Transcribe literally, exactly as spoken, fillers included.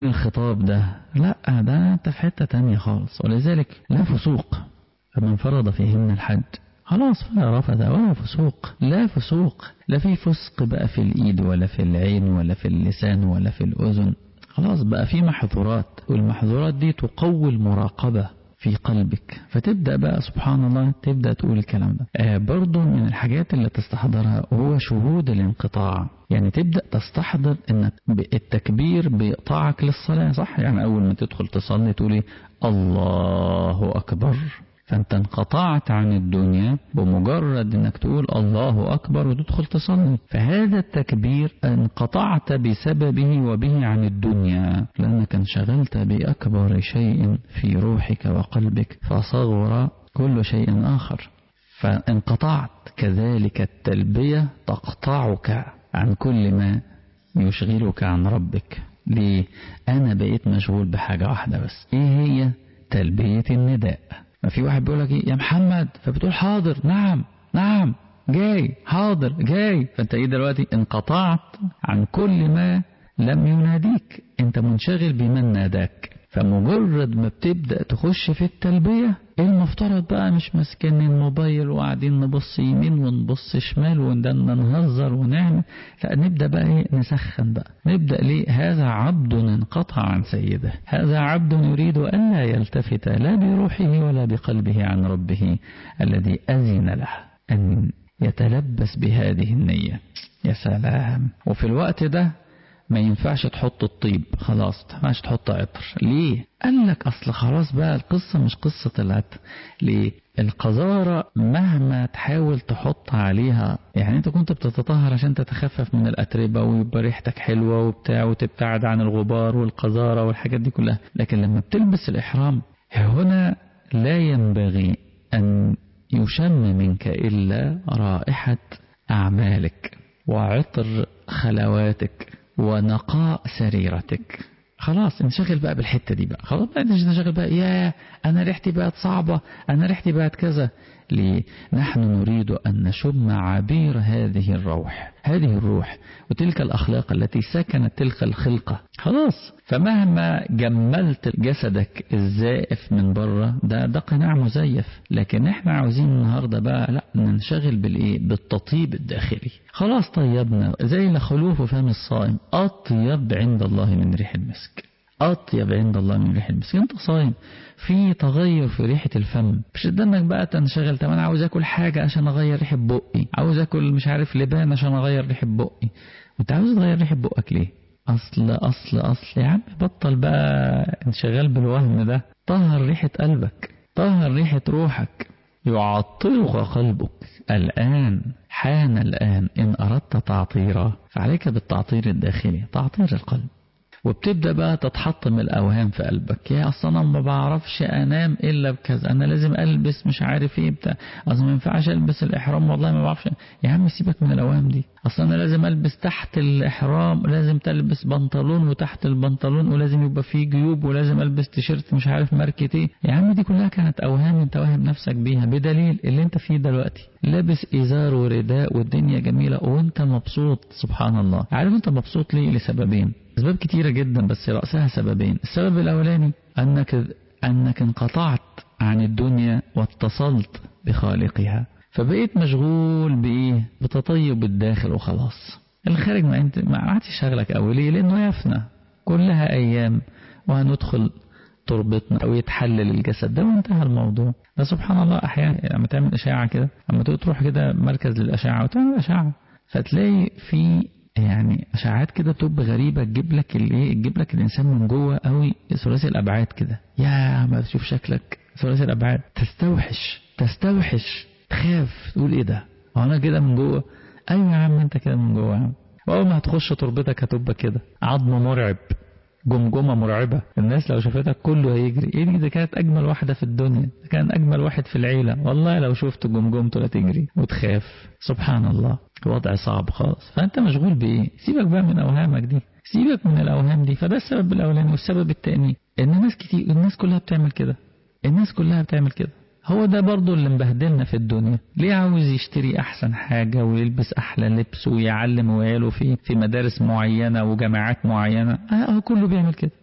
الخطاب ده لا، ده انت في حتة تانية خالص. ولذلك لا فسوق فمن فرض فيهن الحج خلاص فلا رفث ولا فسوق. لا فسوق، لا في فسق بقى في الإيد ولا في العين ولا في اللسان ولا في الأذن. خلاص بقى في محظورات، والمحظورات دي تقوي المراقبة في قلبك، فتبدأ بقى سبحان الله تبدأ تقول الكلام ده. آه برضو من الحاجات اللي تستحضرها هو شهود الانقطاع. يعني تبدأ تستحضر ان التكبير بيقطعك للصلاة، صح؟ يعني اول ما تدخل تصلي تقولي الله اكبر، فانت انقطعت عن الدنيا بمجرد انك تقول الله اكبر وتدخل تصلي. فهذا التكبير انقطعت بسببه وبه عن الدنيا، لانك انشغلت باكبر شيء في روحك وقلبك فصغر كل شيء اخر، فانقطعت. كذلك التلبية تقطعك عن كل ما يشغلك عن ربك. ليه؟ انا بقيت مشغول بحاجة واحدة بس، ايه هي؟ تلبية النداء. ما في واحد بيقول لك ايه يا محمد، فبتقول حاضر، نعم نعم جاي، حاضر جاي، فانت ايه دلوقتي؟ انقطعت عن كل ما لم يناديك، انت منشغل بمن ناداك. فمجرد ما بتبدأ تخش في التلبية، المفترض بقى مش ماسكين الموبايل وقاعدين نبص يمين ونبص شمال وندنا نهزر ونعمل، لا نبدأ بقى ايه؟ نسخن بقى. نبدأ ليه؟ هذا عبد انقطع عن سيده، هذا عبد يريد أن لا يلتفت لا بروحه ولا بقلبه عن ربه الذي أذن له أن يتلبس بهذه النية. يا سلام. وفي الوقت ده ما ينفعش تحط الطيب، خلاص ما ينفعش تحط عطر. ليه؟ قال لك أصل خلاص بقى القصة مش قصة العطر. ليه؟ القذارة مهما تحاول تحط عليها، يعني انت كنت بتتطهر عشان تتخفف من الأتربة ويبقى ريحتك حلوة وبتاع وتبتعد عن الغبار والقذارة والحاجات دي كلها، لكن لما بتلبس الإحرام هنا لا ينبغي أن يشم منك إلا رائحة أعمالك وعطر خلواتك ونقاء سريرتك. خلاص انشغل بقى بالحتة دي بقى، خلاص بقى انشغل بقى، يا أنا ريحتي بقت صعبة، أنا ريحتي بقت كذا. ليه؟ نحن نريد أن نشم عبير هذه الروح، هذه الروح وتلك الأخلاق التي سكنت تلك الخلقة. خلاص فمهما جملت جسدك الزائف من بره ده ده قناع مزيف، لكن احنا عاوزين النهاردة بقى لا ننشغل بالإيه؟ بالتطيب الداخلي. خلاص طيبنا زي لخلوف فم الصائم، أطيب عند الله من ريح المسك، أطيب عند الله من ريح المسك. انت صايم في تغير في ريحة الفم، مش انك بقى تنشغل طب انا عاوز اكل حاجة عشان اغير ريحة بقي، عاوز اكل مش عارف لبان عشان اغير ريحة بقي. انت عاوز تغير ريحة بقك ليه؟ اصل اصل اصل يا عم بطل بقى انشغال بالوهم ده. طهر ريحة قلبك، طهر ريحة روحك، يعطرك قلبك. الآن حان الآن إن أردت تعطيرا فعليك بالتعطير الداخلي، تعطير القلب. وبتبدأ بقى تتحطم الأوهام في قلبك، يا أصلا أنا ما بعرفش أنام إلا بكذا، أنا لازم ألبس مش عارف إيه بتاع، أصلا ما ينفعش ألبس الإحرام والله ما بعرفش. يا عم سيبك من الأوهام دي. أصلا أنا لازم ألبس تحت الإحرام، لازم تلبس بنطلون وتحت البنطلون ولازم يبقى فيه جيوب ولازم ألبس تيشيرت مش عارف ماركة إيه. يا عم دي كلها كانت أوهام أنت واهم نفسك بيها، بدليل اللي أنت فيه دلوقتي لابس إزار ورداء والدنيا جميلة وأنت مبسوط. سبحان الله. عارف أنت مبسوط ليه؟ لسببين، أسباب كتيرة جدا بس رأسها سببين. السبب الأولاني أنك أنك انقطعت عن الدنيا واتصلت بخالقها، فبقيت مشغول بإيه؟ بتطيب الداخل وخلاص. الخارج ما أنت ما عادش شغلك أوي. ليه؟ لأنه يفنى، كلها أيام وهندخل تربطنا أو يتحلل الجسد ده وانتهى الموضوع. ده سبحان الله. أحيانا لما تعمل أشعة كده، لما تروح كده مركز للأشعة وتعمل أشعة فتلاقي في يعني أشعات كده بتبقى غريبة، تجيب لك الايه، تجيب لك الإنسان من جوه قوي ثلاثي الأبعاد كده. يا ما تشوف شكلك ثلاثي الأبعاد تستوحش تستوحش تخاف تقول إيه ده؟ وأنا كده من جوه. أيوة يا عم أنت كده من جوه يا عم. وأول ما هتخش تربتك هتبقى كده عظم مرعب، جمجمة مرعبة، الناس لو شافتك كله هيجري. ايه دي؟ ده كانت اجمل واحدة في الدنيا، كان اجمل واحد في العيلة، والله لو شفت جمجمته لا تجري وتخاف. سبحان الله. وضع صعب خالص. فانت مشغول بايه؟ سيبك بقى من اوهامك دي، سيبك من الاوهام دي. فده السبب الاولاني. والسبب الثاني ان الناس كتير، الناس كلها بتعمل كده، الناس كلها بتعمل كده. هو ده برضو اللي مبهدلنا في الدنيا. ليه عاوز يشتري احسن حاجة ويلبس احلى لبس ويعلم وياله في في مدارس معينة وجامعات معينة؟ اه كله بيعمل كده.